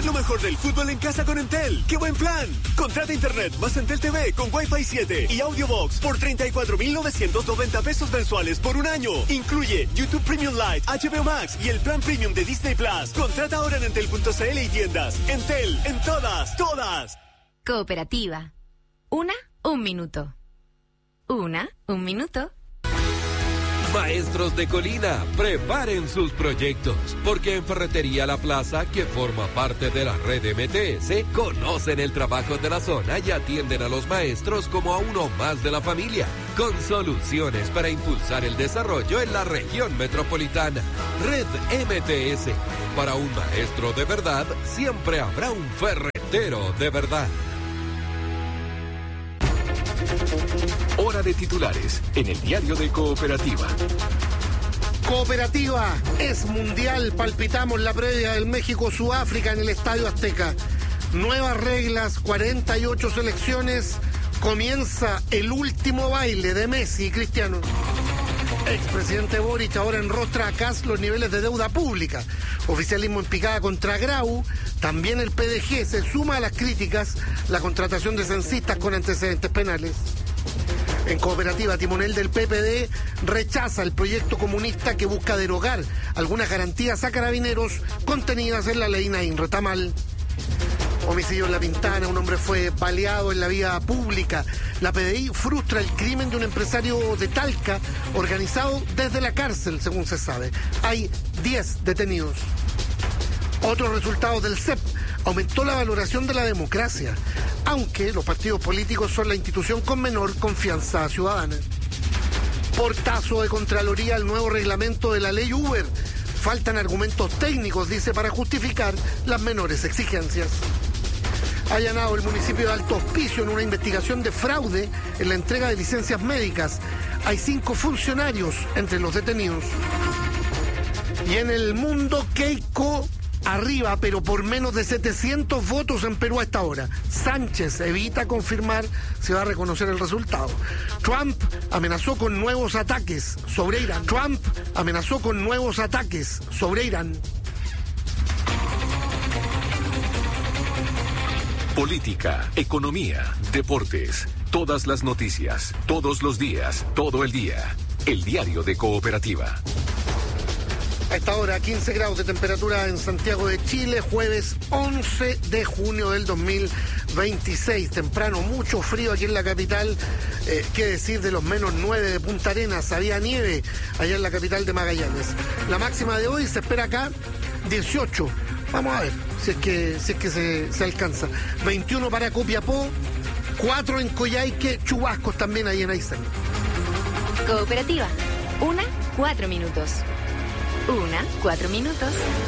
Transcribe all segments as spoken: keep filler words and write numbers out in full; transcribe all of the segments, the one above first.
Ver lo mejor del fútbol en casa con Entel. ¡Qué buen plan! Contrata internet más Entel T V con Wi-Fi siete y Audiobox por treinta y cuatro mil novecientos noventa pesos mensuales por un año. Incluye YouTube Premium Lite, H B O Max y el plan Premium de Disney Plus. Contrata ahora en entel punto c l y tiendas. Entel, en todas, todas. Cooperativa. Una, un minuto. Una, un minuto. Maestros de Colina, preparen sus proyectos, porque en Ferretería La Plaza, que forma parte de la red M T S, conocen el trabajo de la zona y atienden a los maestros como a uno más de la familia, con soluciones para impulsar el desarrollo en la región metropolitana. Red M T S, para un maestro de verdad, siempre habrá un ferretero de verdad. Hora de titulares en el diario de Cooperativa. Cooperativa es mundial. Palpitamos la previa del México-Sudáfrica en el Estadio Azteca. Nuevas reglas, cuarenta y ocho selecciones. Comienza el último baile de Messi y Cristiano. Expresidente Boric ahora enrostra a Kast los niveles de deuda pública. Oficialismo en picada contra Grau. También el P D G se suma a las críticas. La contratación de censistas con antecedentes penales. En Cooperativa, timonel del P P D rechaza el proyecto comunista que busca derogar algunas garantías a carabineros contenidas en la ley Naín Retamal. Homicidio en La Pintana, un hombre fue baleado en la vía pública. La P D I frustra el crimen de un empresario de Talca organizado desde la cárcel, según se sabe. Hay diez detenidos. Otros resultados del C E P. Aumentó la valoración de la democracia, aunque los partidos políticos son la institución con menor confianza ciudadana. Portazo de Contraloría al nuevo reglamento de la ley Uber. Faltan argumentos técnicos, dice, para justificar las menores exigencias. Allanado el municipio de Alto Hospicio en una investigación de fraude en la entrega de licencias médicas. Hay cinco funcionarios entre los detenidos. Y en el mundo, Keiko arriba, pero por menos de setecientos votos en Perú a esta hora. Sánchez evita confirmar si va a reconocer el resultado. Trump amenazó con nuevos ataques sobre Irán. Trump amenazó con nuevos ataques sobre Irán. Política, economía, deportes, todas las noticias, todos los días, todo el día. El diario de Cooperativa. A esta hora, quince grados de temperatura en Santiago de Chile, jueves once de junio del dos mil veintiséis. Temprano, mucho frío aquí en la capital. Eh, ¿Qué decir de los menos nueve de Punta Arenas? Había nieve allá en la capital de Magallanes. La máxima de hoy se espera acá, dieciocho. Vamos a ver si es que, si es que se, se alcanza. veintiuno para Copiapó, cuatro en Coyhaique, chubascos también ahí en Aysén. Cooperativa. Una, cuatro minutos. Una, cuatro minutos.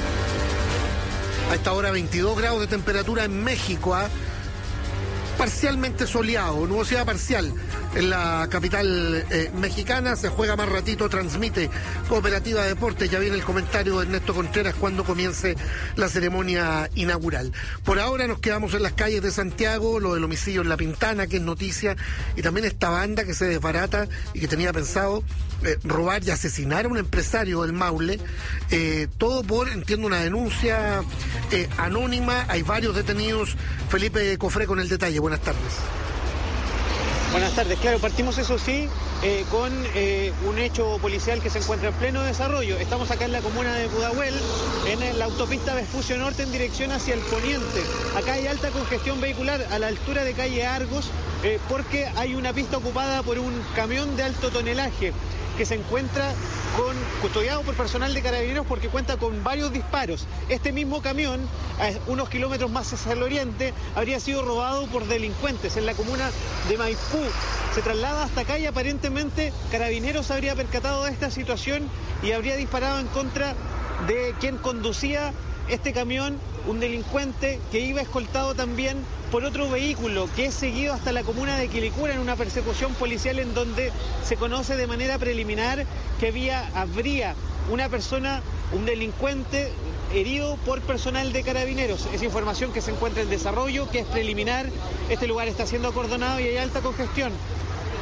A esta hora veintidós grados de temperatura en México, ¿ah? Parcialmente soleado, nubosidad parcial en la capital eh, mexicana. Se juega más ratito, transmite Cooperativa Deportes. Ya viene el comentario de Ernesto Contreras cuando comience la ceremonia inaugural. Por ahora nos quedamos en las calles de Santiago, lo del homicidio en La Pintana, que es noticia, y también esta banda que se desbarata y que tenía pensado eh, robar y asesinar a un empresario del Maule. Eh, todo por, entiendo, una denuncia eh, anónima. Hay varios detenidos. Felipe Cofré con el detalle. Buenas tardes. Buenas tardes. Claro, partimos eso sí eh, con eh, un hecho policial que se encuentra en pleno desarrollo. Estamos acá en la comuna de Pudahuel, en la autopista Vespucio Norte en dirección hacia el poniente. Acá hay alta congestión vehicular a la altura de calle Argos eh, porque hay una pista ocupada por un camión de alto tonelaje que se encuentra con, custodiado por personal de carabineros porque cuenta con varios disparos. Este mismo camión, a unos kilómetros más hacia el oriente, habría sido robado por delincuentes en la comuna de Maipú. Se traslada hasta acá y aparentemente Carabineros habría percatado de esta situación y habría disparado en contra de quien conducía este camión, un delincuente que iba escoltado también por otro vehículo que es seguido hasta la comuna de Quilicura en una persecución policial en donde se conoce de manera preliminar que había, habría una persona, un delincuente herido por personal de Carabineros. Es información que se encuentra en desarrollo, que es preliminar. Este lugar está siendo acordonado y hay alta congestión.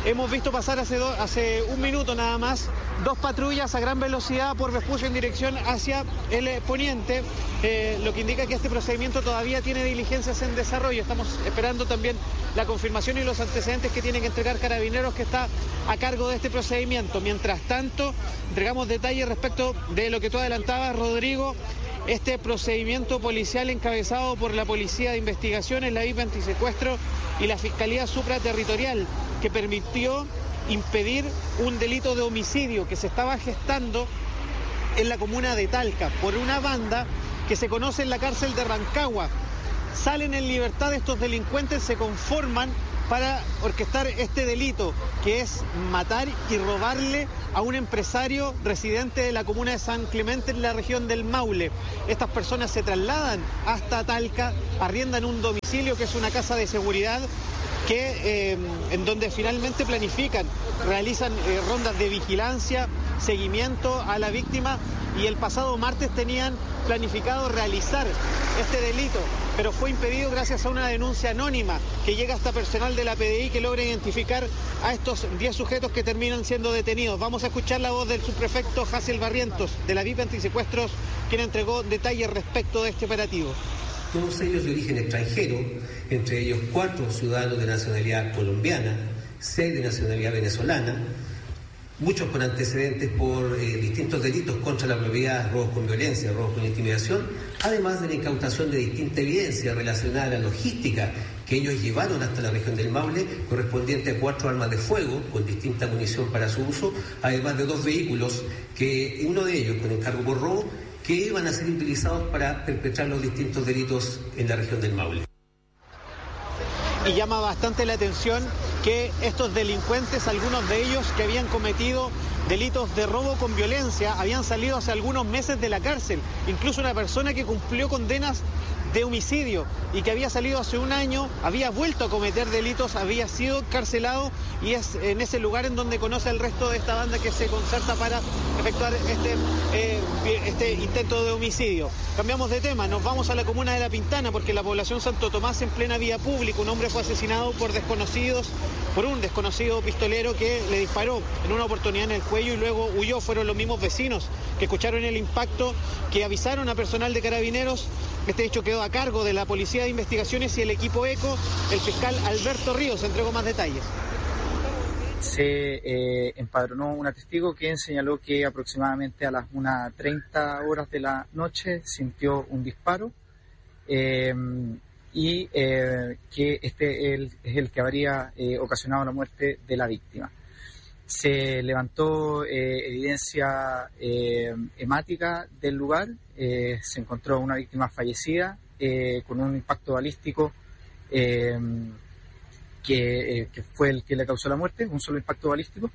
hemos visto pasar hace, do, hace un minuto nada más dos patrullas a gran velocidad por Vespucio en dirección hacia el eh, poniente, eh, lo que indica que este procedimiento todavía tiene diligencias en desarrollo. Estamos esperando también la confirmación y los antecedentes que tienen que entregar Carabineros, que está a cargo de este procedimiento. Mientras tanto, entregamos detalles respecto de lo que tú adelantabas, Rodrigo. Este procedimiento policial encabezado por la Policía de Investigaciones, la V I P Antisecuestro y la Fiscalía Supraterritorial, que permitió impedir un delito de homicidio que se estaba gestando en la comuna de Talca por una banda que se conoce en la cárcel de Rancagua. Salen en libertad estos delincuentes, se conforman para orquestar este delito, que es matar y robarle a un empresario residente de la comuna de San Clemente en la región del Maule. Estas personas se trasladan hasta Talca, arriendan un domicilio que es una casa de seguridad, que eh, en donde finalmente planifican, realizan eh, rondas de vigilancia, seguimiento a la víctima, y el pasado martes tenían planificado realizar este delito, pero fue impedido gracias a una denuncia anónima que llega hasta personal de la P D I que logra identificar a estos diez sujetos que terminan siendo detenidos. Vamos a escuchar la voz del subprefecto Jaciel Barrientos de la V I P Antisecuestros, quien entregó detalles respecto de este operativo. Todos ellos de origen extranjero, entre ellos cuatro ciudadanos de nacionalidad colombiana, seis de nacionalidad venezolana, muchos con antecedentes por eh, distintos delitos contra la propiedad, robos con violencia, robos con intimidación, además de la incautación de distinta evidencia relacionada a la logística que ellos llevaron hasta la región del Maule, correspondiente a cuatro armas de fuego con distinta munición para su uso, además de dos vehículos, que uno de ellos con encargo por robo, que iban a ser utilizados para perpetrar los distintos delitos en la región del Maule. Y llama bastante la atención que estos delincuentes, algunos de ellos que habían cometido delitos de robo con violencia, habían salido hace algunos meses de la cárcel. Incluso una persona que cumplió condenas de homicidio y que había salido hace un año, había vuelto a cometer delitos, había sido encarcelado, y es en ese lugar en donde conoce al resto de esta banda que se concerta para efectuar este, eh, este intento de homicidio. Cambiamos de tema, nos vamos a la comuna de La Pintana, porque la población Santo Tomás, en plena vía pública, un hombre fue asesinado por desconocidos, por un desconocido pistolero que le disparó en una oportunidad en el cuello y luego huyó. Fueron los mismos vecinos que escucharon el impacto, que avisaron a personal de Carabineros. Este hecho quedó a cargo de la Policía de Investigaciones y el equipo ECO. El fiscal Alberto Ríos entregó más detalles. Se eh, empadronó una testigo quien señaló que aproximadamente a las una treinta horas de la noche sintió un disparo eh, y eh, que este el, es el que habría eh, ocasionado la muerte de la víctima. Se levantó eh, evidencia eh, hemática del lugar, eh, se encontró una víctima fallecida eh, con un impacto balístico eh, que, eh, que fue el que le causó la muerte, un solo impacto balístico.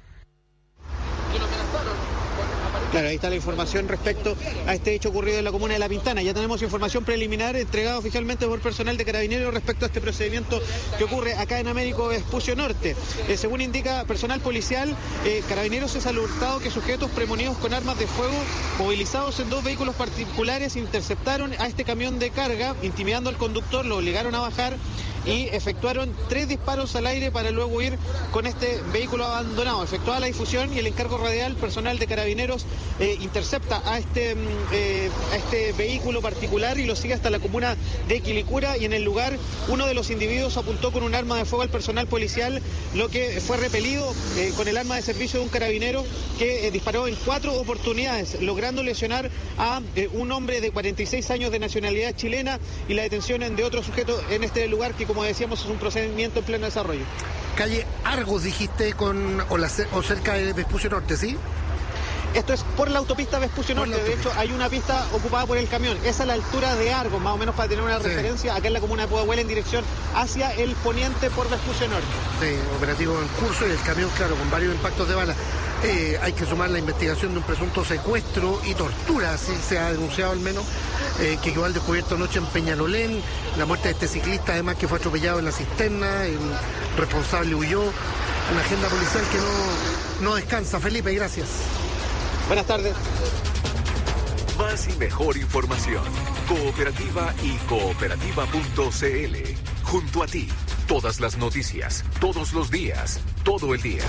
Claro, ahí está la información respecto a este hecho ocurrido en la comuna de La Pintana. Ya tenemos información preliminar entregada oficialmente por personal de Carabineros respecto a este procedimiento que ocurre acá en Américo Vespucio Norte. Eh, según indica personal policial, eh, Carabineros es alertado que sujetos premonidos con armas de fuego movilizados en dos vehículos particulares interceptaron a este camión de carga, intimidando al conductor, lo obligaron a bajar y efectuaron tres disparos al aire para luego huir con este vehículo abandonado. Efectuada la difusión y el encargo radial, personal de Carabineros eh, intercepta a este, eh, a este vehículo particular y lo sigue hasta la comuna de Quilicura, y en el lugar uno de los individuos apuntó con un arma de fuego al personal policial, lo que fue repelido eh, con el arma de servicio de un carabinero que eh, disparó en cuatro oportunidades, logrando lesionar a eh, un hombre de cuarenta y seis años de nacionalidad chilena, y la detención de otro sujeto en este lugar que, como decíamos, es un procedimiento en pleno desarrollo. Calle Argos, dijiste, con o, la, o cerca de Vespucio Norte, ¿sí? Esto es por la autopista Vespucio Norte. De hecho, hay una pista ocupada por el camión. Es a la altura de Argos, más o menos, para tener una sí. referencia, acá en la comuna de Pudahuel, en dirección hacia el poniente por Vespucio Norte. Sí, operativo en curso, y el camión, claro, con varios impactos de bala. Eh, hay que sumar la investigación de un presunto secuestro y tortura, así se ha denunciado al menos, eh, que quedó al descubierto anoche en Peñalolén. La muerte de este ciclista, además, que fue atropellado en la cisterna, el responsable huyó. Una agenda policial que no, no descansa. Felipe, gracias. Buenas tardes. Más y mejor información. Cooperativa y cooperativa punto c l. Junto a ti. Todas las noticias, todos los días, todo el día.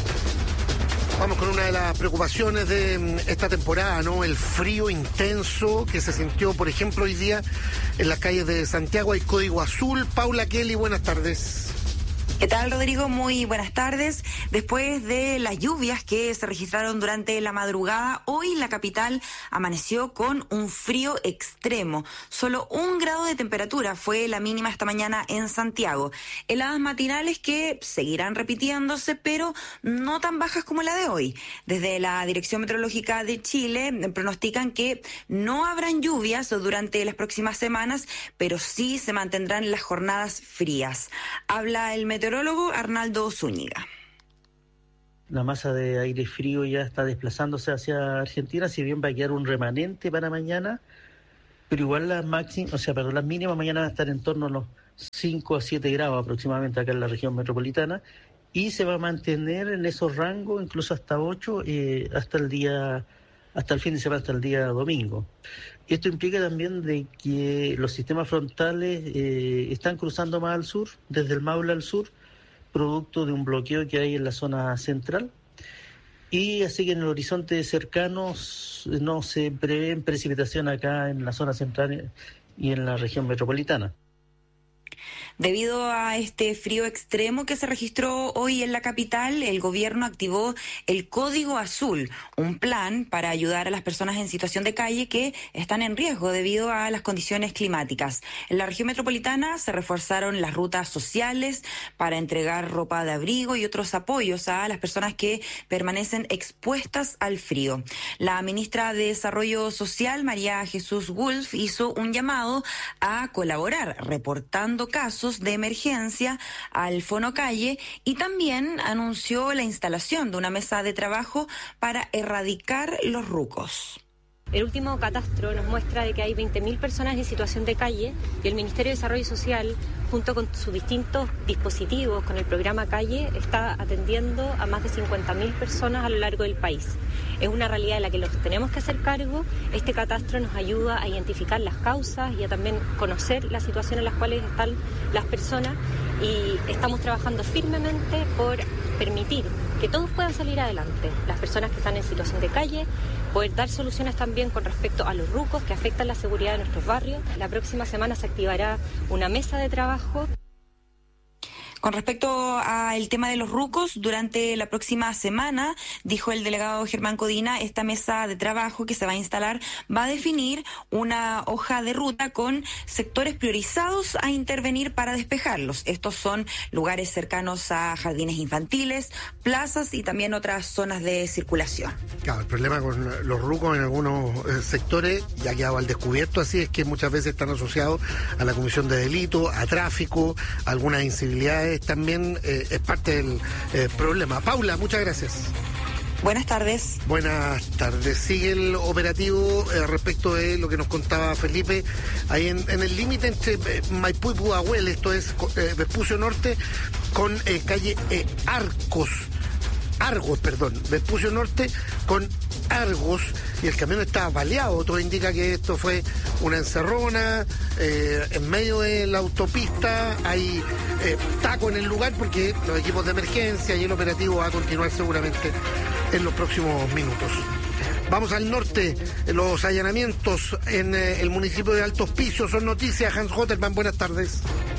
Vamos con una de las preocupaciones de esta temporada, ¿no? El frío intenso que se sintió, por ejemplo, hoy día en las calles de Santiago. Hay código azul. Paula Kelly, buenas tardes. ¿Qué tal, Rodrigo? Muy buenas tardes. Después de las lluvias que se registraron durante la madrugada, hoy la capital amaneció con un frío extremo. Solo un grado de temperatura fue la mínima esta mañana en Santiago. Heladas matinales que seguirán repitiéndose, pero no tan bajas como la de hoy. Desde la Dirección Meteorológica de Chile pronostican que no habrán lluvias durante las próximas semanas, pero sí se mantendrán las jornadas frías. Habla el meteorólogo Arnaldo Zúñiga. La masa de aire frío ya está desplazándose hacia Argentina, si bien va a quedar un remanente para mañana, pero igual las máximas, o sea, perdón, las mínimas mañana van a estar en torno a los cinco a siete grados aproximadamente acá en la región metropolitana, y se va a mantener en esos rangos, incluso hasta ocho, eh, hasta el día, hasta el fin de semana, hasta el día domingo. Esto implica también de que los sistemas frontales eh, están cruzando más al sur, desde el Maule al sur, producto de un bloqueo que hay en la zona central, y así que en el horizonte cercano no se prevén precipitación acá en la zona central y en la región metropolitana. Debido a este frío extremo que se registró hoy en la capital, el gobierno activó el Código Azul, un plan para ayudar a las personas en situación de calle que están en riesgo debido a las condiciones climáticas. En la región metropolitana se reforzaron las rutas sociales para entregar ropa de abrigo y otros apoyos a las personas que permanecen expuestas al frío. La ministra de Desarrollo Social, María Jesús Wolf, hizo un llamado a colaborar, reportando casos de emergencia al Fonocalle, y también anunció la instalación de una mesa de trabajo para erradicar los rucos. El último catastro nos muestra de que hay veinte mil personas en situación de calle y el Ministerio de Desarrollo Social, junto con sus distintos dispositivos, con el programa Calle, está atendiendo a más de cincuenta mil personas a lo largo del país. Es una realidad de la que los tenemos que hacer cargo. Este catastro nos ayuda a identificar las causas y a también conocer la situación en las cuales están las personas, y estamos trabajando firmemente por permitir que todos puedan salir adelante. Las personas que están en situación de calle, poder dar soluciones también con respecto a los rucos que afectan la seguridad de nuestros barrios. La próxima semana se activará una mesa de trabajo. Con respecto al tema de los rucos, durante la próxima semana, dijo el delegado Germán Codina, esta mesa de trabajo que se va a instalar va a definir una hoja de ruta con sectores priorizados a intervenir para despejarlos. Estos son lugares cercanos a jardines infantiles, plazas y también otras zonas de circulación. Claro, el problema con los rucos en algunos eh, sectores ya quedaba al descubierto, así es que muchas veces están asociados a la comisión de delitos, a tráfico, a algunas incivilidades. También eh, es parte del eh, problema. Paula, muchas gracias. Buenas tardes. Buenas tardes. Sigue el operativo eh, respecto de lo que nos contaba Felipe, ahí en, en el límite entre eh, Maipú y Pudahuel, esto es eh, Vespucio Norte con eh, calle eh, Arcos. Argos, perdón, Vespucio Norte con Argos, y el camión estaba baleado. Todo indica que esto fue una encerrona eh, en medio de la autopista. Hay eh, taco en el lugar porque los equipos de emergencia y el operativo va a continuar seguramente en los próximos minutos. Vamos al norte. Los allanamientos en eh, el municipio de Alto Hospicio son noticias. Hans Hotterman, buenas tardes.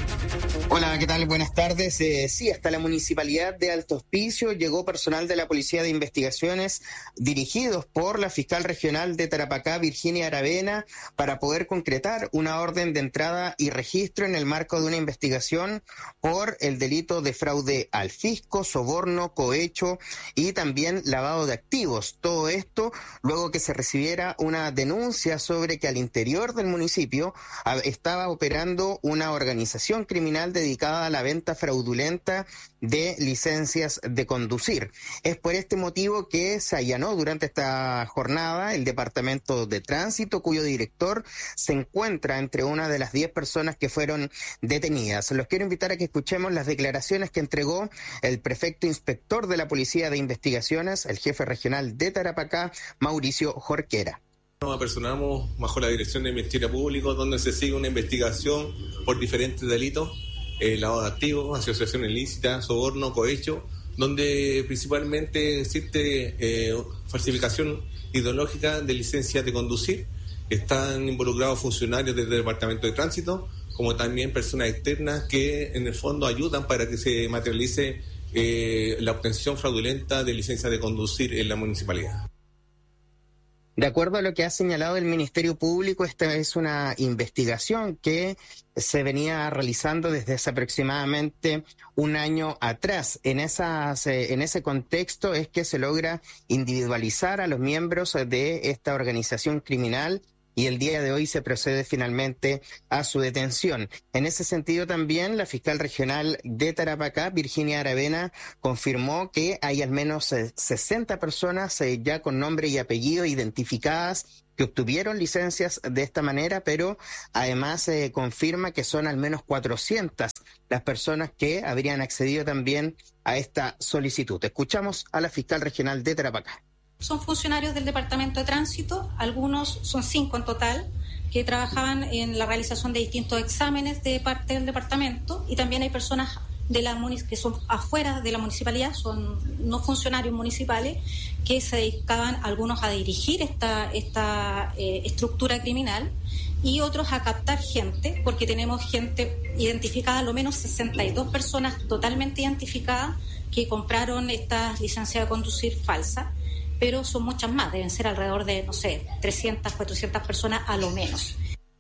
Hola, ¿qué tal? Buenas tardes. Eh, sí, hasta la municipalidad de Alto Hospicio llegó personal de la Policía de Investigaciones dirigidos por la fiscal regional de Tarapacá, Virginia Aravena, para poder concretar una orden de entrada y registro en el marco de una investigación por el delito de fraude al fisco, soborno, cohecho y también lavado de activos. Todo esto luego que se recibiera una denuncia sobre que al interior del municipio estaba operando una organización criminal dedicada a la venta fraudulenta de licencias de conducir. Es por este motivo que se allanó durante esta jornada el Departamento de Tránsito, cuyo director se encuentra entre una de las diez personas que fueron detenidas. Los quiero invitar a que escuchemos las declaraciones que entregó el prefecto inspector de la Policía de Investigaciones, el jefe regional de Tarapacá, Mauricio Jorquera. Nos apersonamos bajo la Dirección de Ministerio Público, donde se sigue una investigación por diferentes delitos eh, lavado de activos, asociación ilícita, soborno, cohecho, donde principalmente existe eh, falsificación ideológica de licencias de conducir. Están involucrados funcionarios del Departamento de Tránsito, como también personas externas que en el fondo ayudan para que se materialice eh, la obtención fraudulenta de licencias de conducir en la municipalidad. De acuerdo a lo que ha señalado el Ministerio Público, esta es una investigación que se venía realizando desde hace aproximadamente un año atrás. En, esas, en ese contexto es que se logra individualizar a los miembros de esta organización criminal y el día de hoy se procede finalmente a su detención. En ese sentido también la fiscal regional de Tarapacá, Virginia Aravena, confirmó que hay al menos sesenta personas ya con nombre y apellido identificadas que obtuvieron licencias de esta manera, pero además eh, confirma que son al menos cuatrocientas las personas que habrían accedido también a esta solicitud. Escuchamos a la fiscal regional de Tarapacá. Son funcionarios del Departamento de Tránsito, algunos son cinco en total, que trabajaban en la realización de distintos exámenes de parte del departamento, y también hay personas de la munic- que son afuera de la municipalidad, son no funcionarios municipales, que se dedicaban algunos a dirigir esta, esta eh, estructura criminal y otros a captar gente, porque tenemos gente identificada, a lo menos sesenta y dos personas totalmente identificadas que compraron estas licencias de conducir falsas, pero son muchas más, deben ser alrededor de, no sé, trescientas, cuatrocientas personas a lo menos.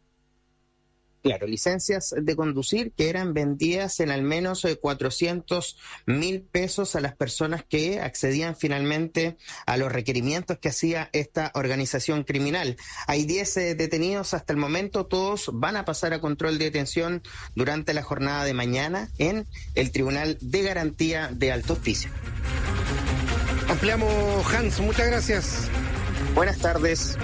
Claro, licencias de conducir que eran vendidas en al menos cuatrocientos mil pesos a las personas que accedían finalmente a los requerimientos que hacía esta organización criminal. Hay diez eh, detenidos hasta el momento, todos van a pasar a control de detención durante la jornada de mañana en el Tribunal de Garantía de Alto Hospicio. Ampliamos, Hans, muchas gracias. Buenas tardes.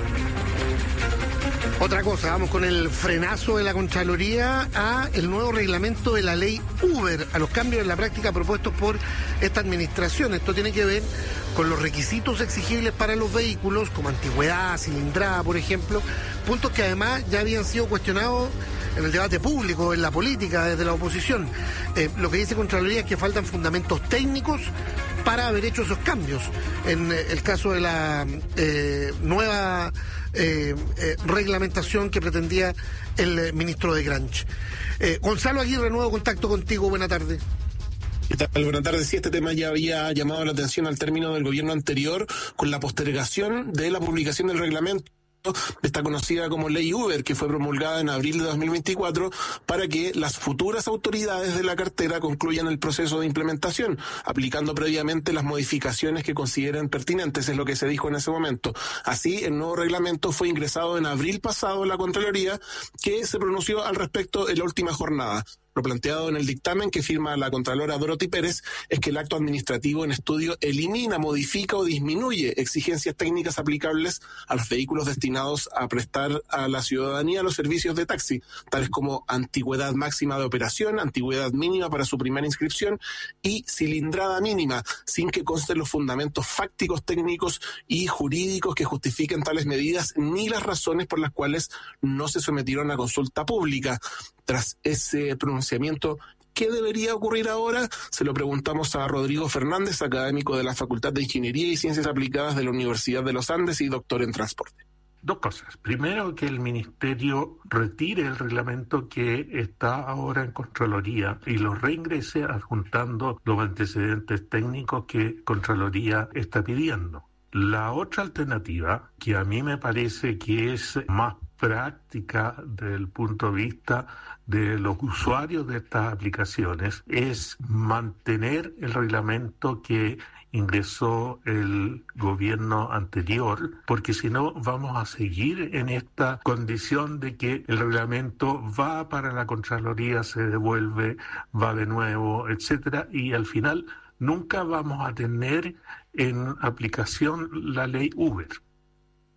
Otra cosa, vamos con el frenazo de la Contraloría a el nuevo reglamento de la ley Uber, a los cambios en la práctica propuestos por esta administración. Esto tiene que ver con los requisitos exigibles para los vehículos, como antigüedad, cilindrada, por ejemplo, puntos que además ya habían sido cuestionados en el debate público, en la política, desde la oposición. Eh, lo que dice Contraloría es que faltan fundamentos técnicos para haber hecho esos cambios. En eh, el caso de la eh, nueva eh, eh, reglamentación que pretendía el eh, ministro de Granch. Eh, Gonzalo Aguirre, nuevo contacto contigo, buena tarde. ¿Qué tal? Buenas tardes. Sí, este tema ya había llamado la atención al término del gobierno anterior con la postergación de la publicación del reglamento esta conocida como Ley Uber, que fue promulgada en abril de dos mil veinticuatro para que las futuras autoridades de la cartera concluyan el proceso de implementación, aplicando previamente las modificaciones que consideren pertinentes, es lo que se dijo en ese momento. Así, el nuevo reglamento fue ingresado en abril pasado en la Contraloría, que se pronunció al respecto en la última jornada. Lo planteado en el dictamen que firma la Contralora Dorothy Pérez es que el acto administrativo en estudio elimina, modifica o disminuye exigencias técnicas aplicables a los vehículos destinados a prestar a la ciudadanía los servicios de taxi, tales como antigüedad máxima de operación, antigüedad mínima para su primera inscripción y cilindrada mínima, sin que consten los fundamentos fácticos, técnicos y jurídicos que justifiquen tales medidas ni las razones por las cuales no se sometieron a consulta pública. Tras ese pronunciamiento, ¿qué debería ocurrir ahora? Se lo preguntamos a Rodrigo Fernández, académico de la Facultad de Ingeniería y Ciencias Aplicadas de la Universidad de los Andes y doctor en transporte. Dos cosas. Primero, que el Ministerio retire el reglamento que está ahora en Contraloría y lo reingrese adjuntando los antecedentes técnicos que Contraloría está pidiendo. La otra alternativa, que a mí me parece que es más práctica desde el punto de vista de los usuarios de estas aplicaciones, es mantener el reglamento que ingresó el gobierno anterior, porque si no vamos a seguir en esta condición de que el reglamento va para la Contraloría, se devuelve, va de nuevo, etcétera, y al final nunca vamos a tener en aplicación la ley Uber.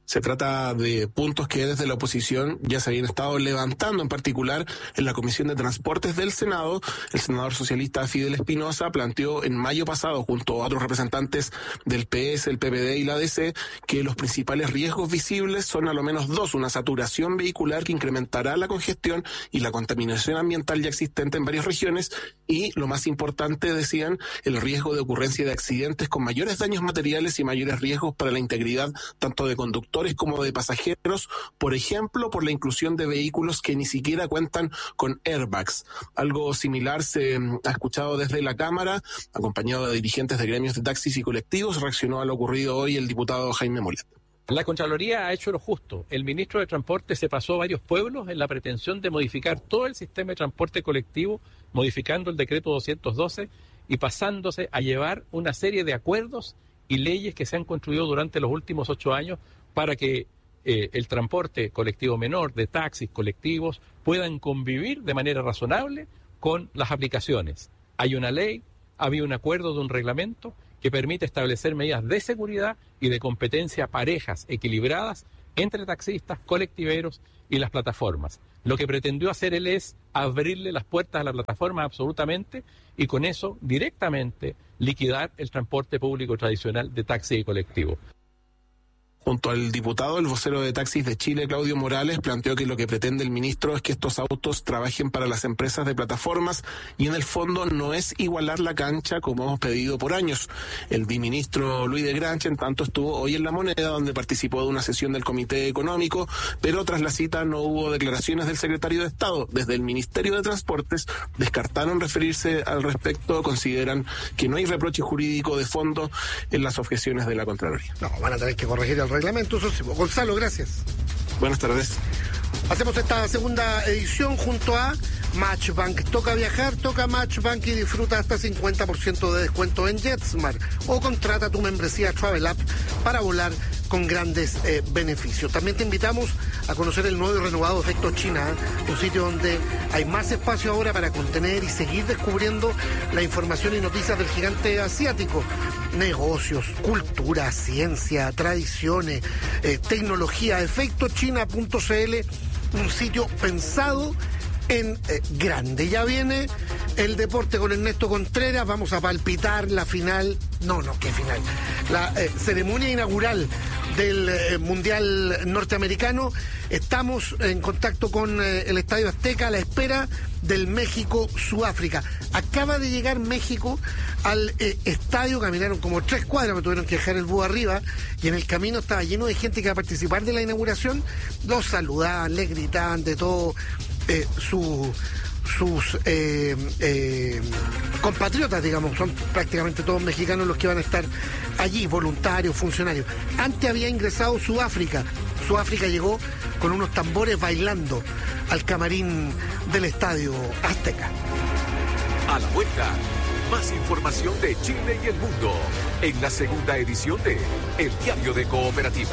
Se trata de puntos que desde la oposición ya se habían estado levantando, en particular en la Comisión de Transportes del Senado. El senador socialista Fidel Espinosa planteó en mayo pasado, junto a otros representantes del P S, el P P D y la D C, que los principales riesgos visibles son a lo menos dos: una saturación vehicular que incrementará la congestión y la contaminación ambiental ya existente en varias regiones, y lo más importante, decían, el riesgo de ocurrencia de accidentes con mayores daños materiales y mayores riesgos para la integridad tanto de conductores como de pasajeros, por ejemplo, por la inclusión de vehículos que ni siquiera cuentan con airbags. Algo similar se ha escuchado desde la Cámara, acompañado de dirigentes de gremios de taxis y colectivos. Reaccionó a lo ocurrido hoy el diputado Jaime Molet. La Contraloría ha hecho lo justo. El ministro de Transporte se pasó a varios pueblos en la pretensión de modificar todo el sistema de transporte colectivo, modificando el decreto doscientos doce y pasándose a llevar una serie de acuerdos y leyes que se han construido durante los últimos ocho años para que eh, el transporte colectivo menor, de taxis, colectivos, puedan convivir de manera razonable con las aplicaciones. Hay una ley, había un acuerdo de un reglamento que permite establecer medidas de seguridad y de competencia parejas, equilibradas, entre taxistas, colectiveros y las plataformas. Lo que pretendió hacer él es abrirle las puertas a la plataforma absolutamente y con eso directamente liquidar el transporte público tradicional de taxi y colectivo. Junto al diputado, el vocero de Taxis de Chile, Claudio Morales, planteó que lo que pretende el ministro es que estos autos trabajen para las empresas de plataformas y en el fondo no es igualar la cancha como hemos pedido por años. El biministro Luis de Grancha, en tanto, estuvo hoy en La Moneda, donde participó de una sesión del Comité Económico, pero tras la cita no hubo declaraciones del secretario de Estado. Desde el Ministerio de Transportes descartaron referirse al respecto, consideran que no hay reproche jurídico de fondo en las objeciones de la Contraloría. No, van a tener que corregir el reglamento, eso sí. Gonzalo, gracias. Buenas tardes. Hacemos esta segunda edición junto a Matchbank. Toca viajar, toca Matchbank y disfruta hasta cincuenta por ciento de descuento en JetSmart o contrata tu membresía Travel App para volar con grandes eh, beneficios. También te invitamos a conocer el nuevo y renovado Efecto China, ¿eh? Un sitio donde hay más espacio ahora para contener y seguir descubriendo la información y noticias del gigante asiático. Negocios, cultura, ciencia, tradiciones, eh, tecnología. efecto china punto c l, un sitio pensado en eh, grande. Ya viene el deporte con Ernesto Contreras. Vamos a palpitar la final, no, no, ¿qué final? La eh, ceremonia inaugural del eh, Mundial Norteamericano. Estamos en contacto con eh, el Estadio Azteca a la espera del México-Sudáfrica. Acaba de llegar México al eh, estadio, caminaron como tres cuadras, pero tuvieron que dejar el búho arriba, y en el camino estaba lleno de gente que iba a participar de la inauguración. Los saludaban, les gritaban de todo. Eh, su, sus eh, eh, compatriotas, digamos, son prácticamente todos mexicanos los que van a estar allí, voluntarios, funcionarios. Antes había ingresado Sudáfrica. Sudáfrica llegó con unos tambores bailando al camarín del Estadio Azteca. A la vuelta, más información de Chile y el mundo en la segunda edición de El Diario de Cooperativa.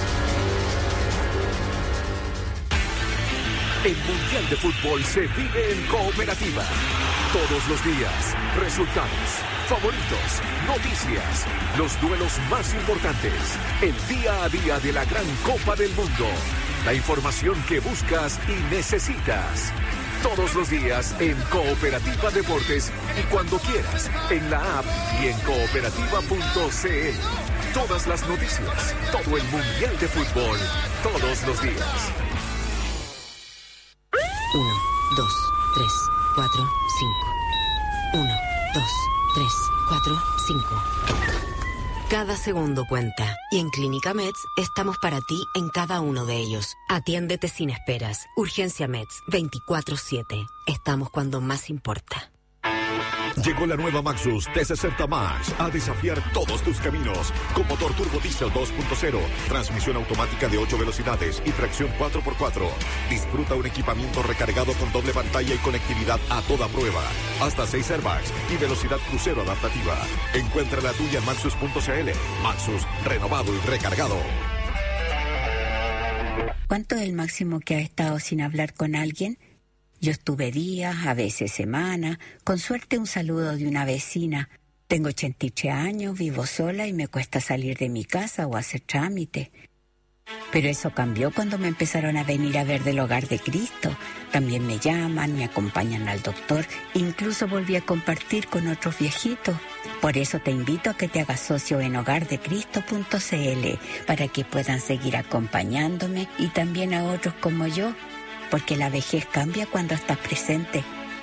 El Mundial de Fútbol se vive en Cooperativa. Todos los días, resultados, favoritos, noticias, los duelos más importantes, el día a día de la gran Copa del Mundo, la información que buscas y necesitas. Todos los días en Cooperativa Deportes y cuando quieras, en la app y en cooperativa punto c l. Todas las noticias, todo el Mundial de Fútbol, todos los días. Uno, dos, tres, cuatro, cinco. Uno, dos, tres, cuatro, cinco. Cada segundo cuenta. Y en Clínica Meds estamos para ti en cada uno de ellos. Atiéndete sin esperas. Urgencia Meds, veinticuatro siete. Estamos cuando más importa. Llegó la nueva Maxus T sesenta Max a desafiar todos tus caminos. Con motor turbo diesel dos punto cero, transmisión automática de ocho velocidades y tracción cuatro por cuatro. Disfruta un equipamiento recargado con doble pantalla y conectividad a toda prueba. Hasta seis airbags y velocidad crucero adaptativa. Encuentra la tuya en maxus punto c l. Maxus, renovado y recargado. ¿Cuánto es el máximo que has estado sin hablar con alguien? Yo estuve días, a veces semanas, con suerte un saludo de una vecina. Tengo ochenta y tres años, vivo sola y me cuesta salir de mi casa o hacer trámite. Pero eso cambió cuando me empezaron a venir a ver del Hogar de Cristo. También me llaman, me acompañan al doctor, incluso volví a compartir con otros viejitos. Por eso te invito a que te hagas socio en hogar de cristo punto c l para que puedan seguir acompañándome y también a otros como yo, porque la vejez cambia cuando estás presente.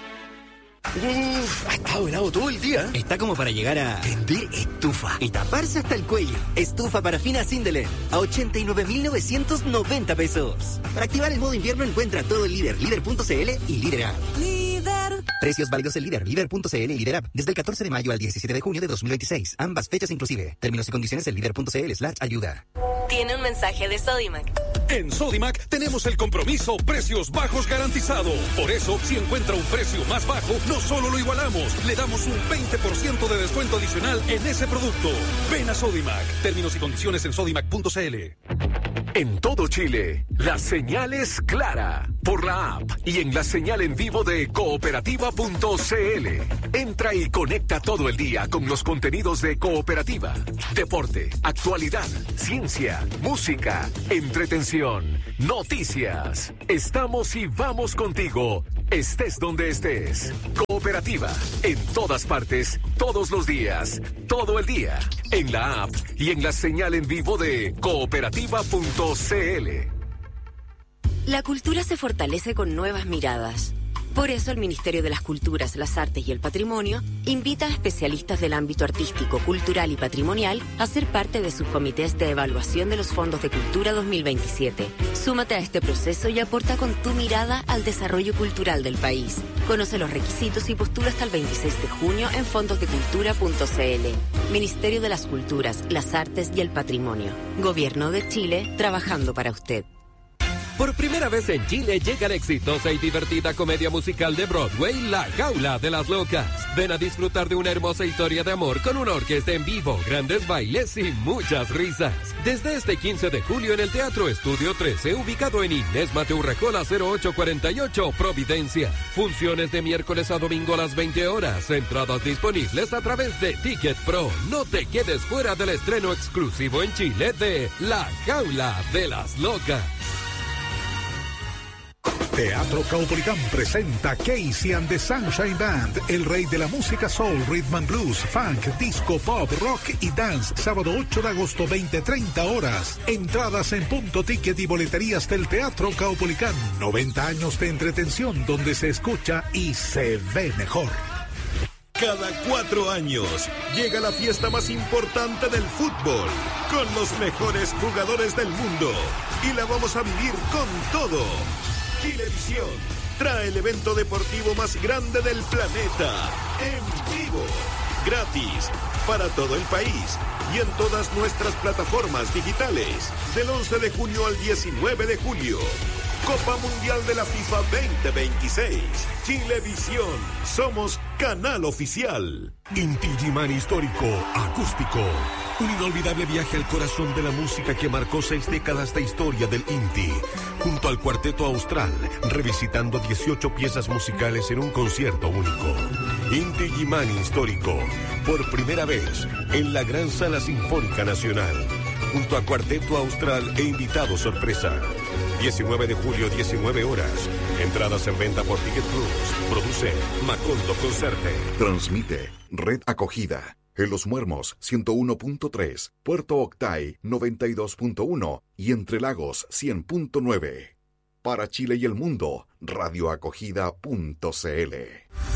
Uf, ha estado helado todo el día. Está como para llegar a vender estufa y taparse hasta el cuello. Estufa parafina Sindelen a ochenta y nueve mil novecientos noventa pesos. Para activar el modo invierno encuentra todo el Líder, líder punto c l y Líder App. Líder. Precios válidos en Líder, líder punto c l y Líder App desde el catorce de mayo al diecisiete de junio de dos mil veintiséis. Ambas fechas inclusive. Términos y condiciones en líder punto c l slash ayuda. Tiene un mensaje de Sodimac. En Sodimac tenemos el compromiso precios bajos garantizado. Por eso, si encuentra un precio más bajo, no solo lo igualamos, le damos un veinte por ciento de descuento adicional en ese producto. Ven a Sodimac. Términos y condiciones en sodimac punto c l. En todo Chile, la señal es clara por la app y en la señal en vivo de cooperativa punto c l. Entra y conecta todo el día con los contenidos de Cooperativa. Deporte, actualidad, ciencia, música, entretención, noticias. Estamos y vamos contigo, estés donde estés. Cooperativa, en todas partes, todos los días, todo el día. En la app y en la señal en vivo de cooperativa punto c l. La cultura se fortalece con nuevas miradas. Por eso el Ministerio de las Culturas, las Artes y el Patrimonio invita a especialistas del ámbito artístico, cultural y patrimonial a ser parte de sus comités de evaluación de los fondos de cultura dos mil veintisiete. Súmate a este proceso y aporta con tu mirada al desarrollo cultural del país. Conoce los requisitos y postula hasta el veintiséis de junio en fondos de cultura punto c l. Ministerio de las Culturas, las Artes y el Patrimonio. Gobierno de Chile, trabajando para usted. Por primera vez en Chile llega la exitosa y divertida comedia musical de Broadway, La Jaula de las Locas. Ven a disfrutar de una hermosa historia de amor con una orquesta en vivo, grandes bailes y muchas risas. Desde este quince de julio en el Teatro Estudio trece, ubicado en Inés Mateo Urrejola cero ocho cuarenta y ocho, Providencia. Funciones de miércoles a domingo a las veinte horas. Entradas disponibles a través de Ticket Pro. No te quedes fuera del estreno exclusivo en Chile de La Jaula de las Locas. Teatro Caupolicán presenta Casey and the Sunshine Band, el rey de la música soul, rhythm and blues, funk, disco, pop, rock y dance, sábado ocho de agosto, veinte treinta horas. Entradas en punto ticket y boleterías del Teatro Caupolicán. noventa años de entretención donde se escucha y se ve mejor. Cada cuatro años llega la fiesta más importante del fútbol, con los mejores jugadores del mundo, y la vamos a vivir con todo. Chilevisión trae el evento deportivo más grande del planeta, en vivo, gratis, para todo el país y en todas nuestras plataformas digitales, del once de junio al diecinueve de julio. Copa Mundial de la FIFA veinte veintiséis. Chilevisión, somos canal oficial. Inti Gimán Histórico Acústico. Un inolvidable viaje al corazón de la música que marcó seis décadas de historia del Inti. Junto al Cuarteto Austral, revisitando dieciocho piezas musicales en un concierto único. Inti Gimán Histórico, por primera vez en la Gran Sala Sinfónica Nacional. Junto a Cuarteto Austral e invitado sorpresa. diecinueve de julio, diecinueve horas. Entradas en venta por Ticket Plus. Produce Macondo Concerte. Transmite Red Acogida. En Los Muermos, ciento uno punto tres. Puerto Octay, noventa y dos punto uno. Y Entre Lagos, cien punto nueve. Para Chile y el mundo, radioacogida punto c l.